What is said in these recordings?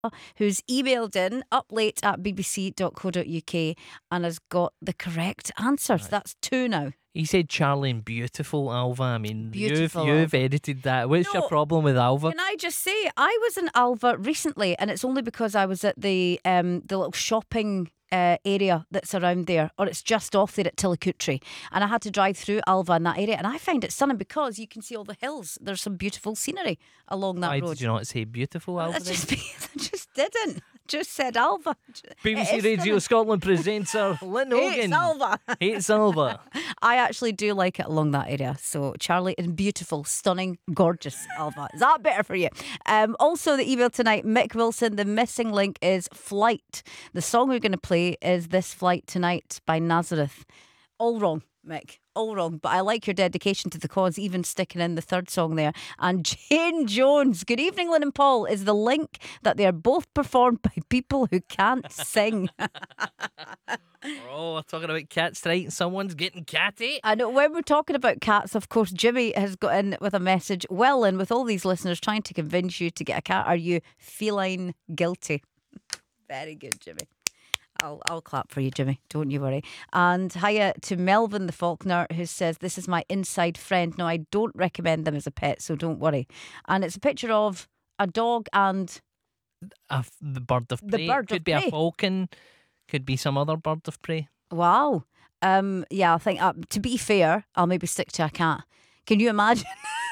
who's emailed in uplate@bbc.co.uk and has got the correct answers. That's 2 now. He said Charlene Beautiful, Alva. I mean, Beautiful, you've Alva. edited that. What's your No, problem with Alva? Can I just say, I was in Alva recently, and it's only because I was at the little shopping area that's around there, or it's just off there at Tillicootree, and I had to drive through Alva in that area, and I find it stunning because you can see all the hills. There's some beautiful scenery along that Why road. did you not say beautiful, Alva? I just didn't. Just said Alva. BBC It is Radio stunning. Scotland presenter Lynn Hogan. It's Alva. Hates Alva. I actually do like it along that area. So Charlie is beautiful, stunning, gorgeous Alva. Is that better for you? Also, the email tonight, Mick Wilson, the missing link is Flight. The song we're going to play is This Flight Tonight by Nazareth. All wrong, Mick. All wrong. But I like your dedication to the cause, even sticking in the third song there. And Jane Jones, good evening, Lynn and Paul, is the link that they are both performed by people who can't sing. Oh, we're talking about cats tonight and someone's getting catty. I know when we're talking about cats, of course, Jimmy has got in with a message. Well, and with all these listeners trying to convince you to get a cat, are you feline guilty? Very good, Jimmy. I'll clap for you, Jimmy. Don't you worry. And hiya to Melvin the Faulkner, who says, this is my inside friend. No, I don't recommend them as a pet, so don't worry. And it's a picture of a dog and The bird of The prey. bird Could of be prey. a falcon. Could be some other bird of prey. wow. Yeah, I think to be fair, I'll maybe stick to a cat. Can you imagine?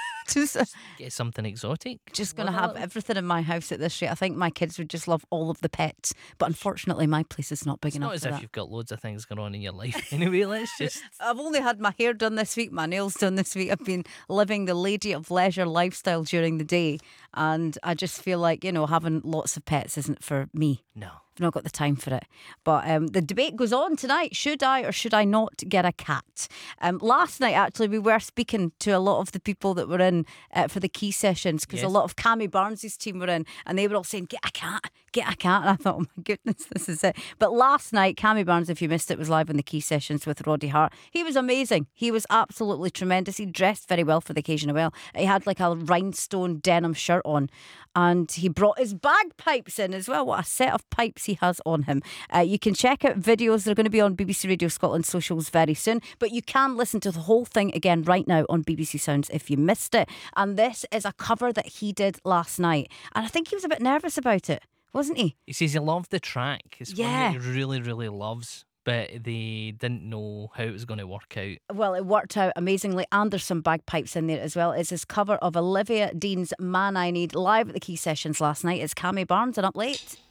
Get something exotic. Just going to have everything in my house at this rate. I think my kids would just love all of the pets. But unfortunately, my place is not big It's enough not as for if that. you've got loads of things going on in your life. Anyway, let's just... I've only had my hair done this week, my nails done this week. I've been living the lady of leisure lifestyle during the day. And I just feel like, having lots of pets isn't for me. No. I've not got the time for it. But the debate goes on tonight. Should I or should I not get a cat? Last night, actually, we were speaking to a lot of the people that were in for the key sessions, because a Yes. lot of Cammy Barnes' team were in, and they were all saying, get a cat, get a cat. And I thought, oh my goodness, this is it. But last night, Cammy Barnes, if you missed it, was live on the key sessions with Roddy Hart. He was amazing. He was absolutely tremendous. He dressed very well for the occasion as well. He had like a rhinestone denim shirt on, and he brought his bagpipes in as well. What a set of pipes he has on him. You can check out videos. They're going to be on BBC Radio Scotland socials very soon, but you can listen to the whole thing again right now on BBC Sounds if you missed it. And this is a cover that he did last night, and I think he was a bit nervous about it, wasn't he? He says he loved the track. It's one Yeah. that he really, really loves. But they didn't know how it was going to work out. Well, it worked out amazingly, and there's some bagpipes in there as well. It's his cover of Olivia Dean's Man I Need live at the key sessions last night. It's Cammy Barnes and Up Late.